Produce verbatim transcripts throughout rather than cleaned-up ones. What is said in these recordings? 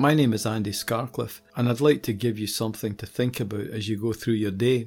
My name is Andy Scarcliffe, and I'd like to give you something to think about as you go through your day.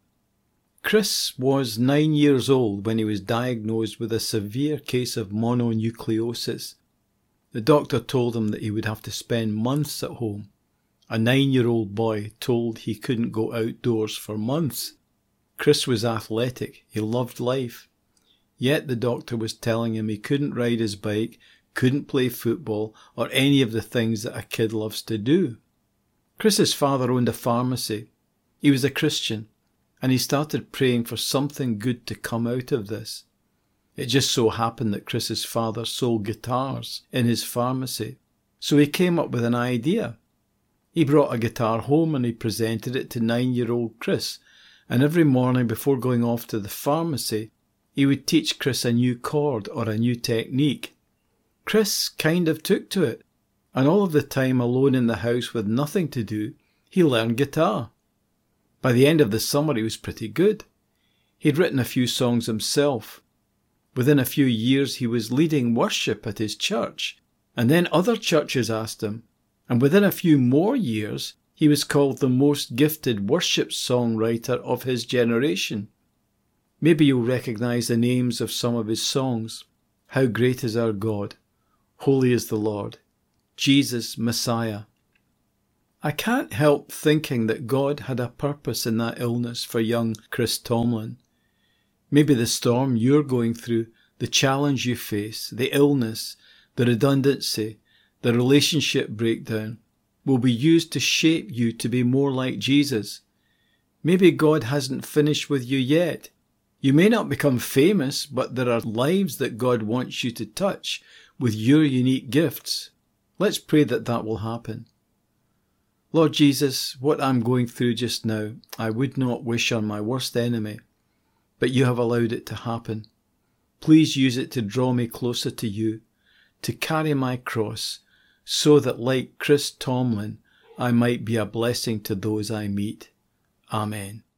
Chris was nine years old when he was diagnosed with a severe case of mononucleosis. The doctor told him that he would have to spend months at home. A nine-year-old boy told he couldn't go outdoors for months. Chris was athletic. He loved life. Yet the doctor was telling him he couldn't ride his bike, couldn't play football, or any of the things that a kid loves to do. Chris's father owned a pharmacy. He was a Christian, and he started praying for something good to come out of this. It just so happened that Chris's father sold guitars in his pharmacy, so he came up with an idea. He brought a guitar home and he presented it to nine-year-old Chris, and every morning before going off to the pharmacy, he would teach Chris a new chord or a new technique. Chris kind of took to it, and all of the time alone in the house with nothing to do, he learned guitar. By the end of the summer he was pretty good. He'd written a few songs himself. Within a few years he was leading worship at his church, and then other churches asked him, and within a few more years he was called the most gifted worship songwriter of his generation. Maybe you'll recognise the names of some of his songs. How Great is Our God, Holy is the Lord, Jesus, Messiah. I can't help thinking that God had a purpose in that illness for young Chris Tomlin. Maybe the storm you're going through, the challenge you face, the illness, the redundancy, the relationship breakdown, will be used to shape you to be more like Jesus. Maybe God hasn't finished with you yet. You may not become famous, but there are lives that God wants you to touch with your unique gifts. Let's pray that that will happen. Lord Jesus, what I'm going through just now, I would not wish on my worst enemy, but you have allowed it to happen. Please use it to draw me closer to you, to carry my cross, so that like Chris Tomlin, I might be a blessing to those I meet. Amen.